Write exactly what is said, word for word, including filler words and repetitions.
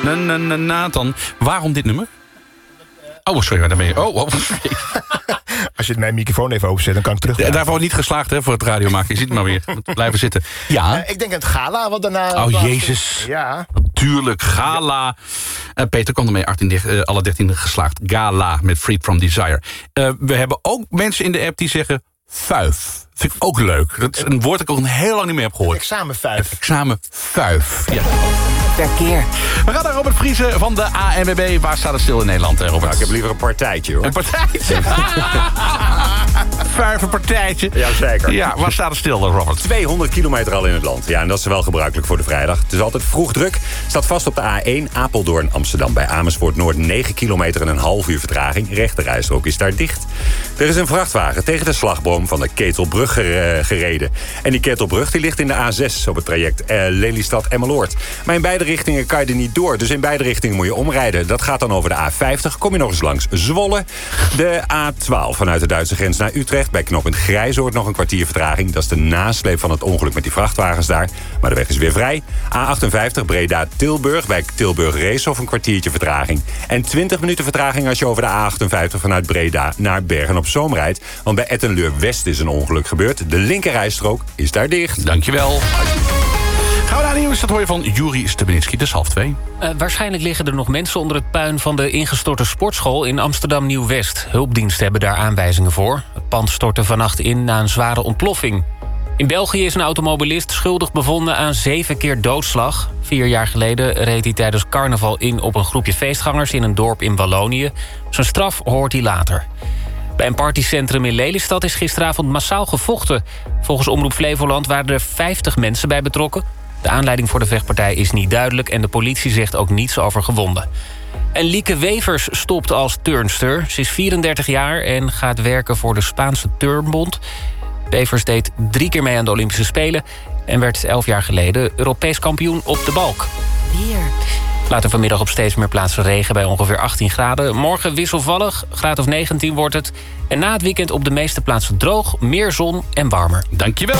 Nathan. Waarom dit nummer? Oh, sorry, daar ben je. Oh, oh. Als je mijn microfoon even openzet, dan kan ik terug. Ja, daarvoor niet geslaagd hè, voor het radio maken. Je ziet het maar weer. Blijven zitten. Ja. Uh, ik denk aan het gala wat daarna... Oh, jezus. Ja. Tuurlijk, gala. Uh, Peter kwam ermee, achttien, uh, alle dertien geslaagd. Gala met Freed from Desire. Uh, we hebben ook mensen in de app die zeggen... Fuif. Vind ik ook leuk. Dat is een woord dat ik al heel lang niet meer heb gehoord. Examenfuif. Examenfuif. Ja. Verkeer. We gaan naar Robert Vriezen van de A N W B. Waar staat het stil in Nederland, Robert? Nou, ik heb liever een partijtje, hoor. Een partijtje? Vijf partijtje. Jazeker. Ja, waar staat het stil, Robert? tweehonderd kilometer al in het land. Ja, en dat is wel gebruikelijk voor de vrijdag. Het is altijd vroeg druk. Staat vast op de A één Apeldoorn Amsterdam. Bij Amersfoort Noord negen kilometer en een half uur vertraging. Rechte rijstrook is daar dicht. Er is een vrachtwagen tegen de slagboom van de Ketelbrug gereden. En die Ketelbrug die ligt in de A zes op het traject eh, Lelystad-Emmeloord. Maar in beide richtingen kan je er niet door. Dus in beide richtingen moet je omrijden. Dat gaat dan over de A vijftig. Kom je nog eens langs Zwolle. De A twaalf vanuit de Duitse grens naar Utrecht. Bij knooppunt Grijzoord nog een kwartier vertraging. Dat is de nasleep van het ongeluk met die vrachtwagens daar. Maar de weg is weer vrij. A achtenvijftig Breda-Tilburg. Bij Tilburg-Reeshof een kwartiertje vertraging. En twintig minuten vertraging als je over de A achtenvijftig vanuit Breda naar Bergen op Zoom rijdt. Want bij Ettenleur-West is een ongeluk gebeurd. De linkerrijstrook is daar dicht. Dankjewel. Gaan we naar de nieuws, dat hoor je van Juri Stubenitski. Dat is half twee. Uh, waarschijnlijk liggen er nog mensen onder het puin van de ingestorte sportschool in Amsterdam Nieuw-West. Hulpdiensten hebben daar aanwijzingen voor. Het pand stortte vannacht in na een zware ontploffing. In België is een automobilist schuldig bevonden aan zeven keer doodslag. Vier jaar geleden reed hij tijdens carnaval in op een groepje feestgangers in een dorp in Wallonië. Zijn straf hoort hij later. Bij een partycentrum in Lelystad is gisteravond massaal gevochten. Volgens Omroep Flevoland waren er vijftig mensen bij betrokken. De aanleiding voor de vechtpartij is niet duidelijk en de politie zegt ook niets over gewonden. En Lieke Wevers stopt als turnster. Ze is vierendertig jaar en gaat werken voor de Spaanse Turnbond. Wevers deed drie keer mee aan de Olympische Spelen en werd elf jaar geleden Europees kampioen op de balk. Weer. Later vanmiddag op steeds meer plaatsen regen bij ongeveer achttien graden. Morgen wisselvallig, graad of negentien wordt het. En na het weekend op de meeste plaatsen droog, meer zon en warmer. Dankjewel.